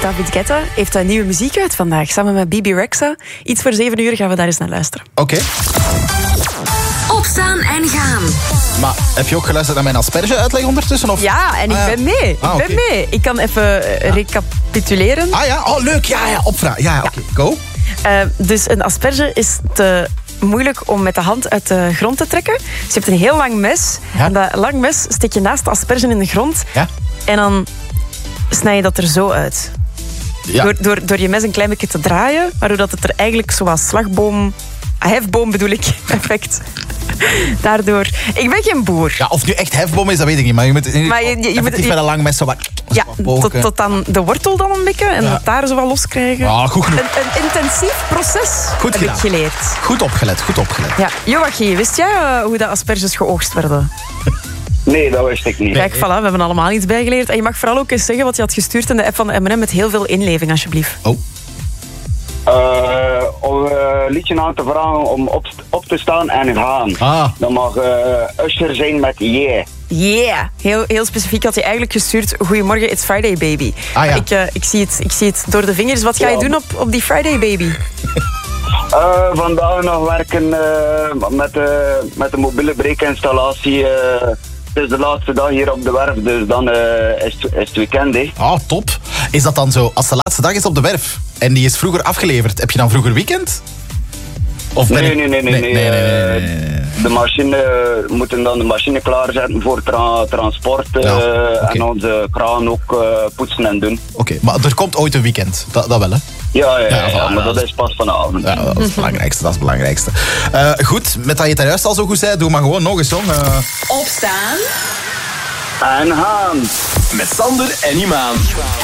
David Guetta heeft nieuwe muziek uit vandaag, samen met Bibi Rexha. Iets voor 7 uur gaan we daar eens naar luisteren. Oké. Opstaan en gaan. Maar heb je ook geluisterd naar mijn asperge-uitleg ondertussen? Of? Ja, en ik ben mee. Ik ben mee. Ik kan even recapituleren. Ah ja, oh leuk. Ja, opvraag. Ja, oké. Go. Dus een asperge is te moeilijk om met de hand uit de grond te trekken. Dus je hebt een heel lang mes. Ja. En dat lang mes steek je naast de asperge in de grond. Ja. En dan snij je dat er zo uit. Ja. Door je mes een klein beetje te draaien, waardoor dat het er eigenlijk zoals slagboom... hefboom bedoel ik, effect. Daardoor... Ik ben geen boer. Ja, of het nu echt hefboom is, dat weet ik niet. Maar je moet effectief met een lang mes zo wat... Ja, tot aan de wortel dan een beetje. En dat daar zo wat los krijgen. Ja, goed genoeg. Een intensief proces Goed heb gedaan. ik geleerd. Goed opgelet. Ja. Joachim, wist jij hoe de asperges geoogst werden? Nee, dat wist ik niet. Kijk, voilà, we hebben allemaal iets bijgeleerd. En je mag vooral ook eens zeggen wat je had gestuurd in de app van de M&M met heel veel inleving, alsjeblieft. Oh. Om een liedje aan te vragen om op te staan en gaan. Dan mag Usher zijn met Yeah. Yeah. Heel specifiek had hij eigenlijk gestuurd... Goedemorgen, it's Friday, baby. Ah, ja. Ik zie het door de vingers. Wat ga je doen op die Friday, baby? Vandaag nog werken met de mobiele breekinstallatie. Het is de laatste dag hier op de werf, dus dan is het weekend. Top. Is dat dan zo, als de laatste dag is op de werf en die is vroeger afgeleverd, heb je dan vroeger weekend? Of Nee. De machine, we moeten dan de machine klaarzetten voor transport. En onze kraan ook poetsen en doen. Oké, maar er komt ooit een weekend, dat wel hè? Ja, maar dat is pas vanavond. Ja, dat is het belangrijkste. Goed, met dat je het daar juist al zo goed zei, doe maar gewoon nog eens, jong. Opstaan en gaan. Met Sander en Imaan.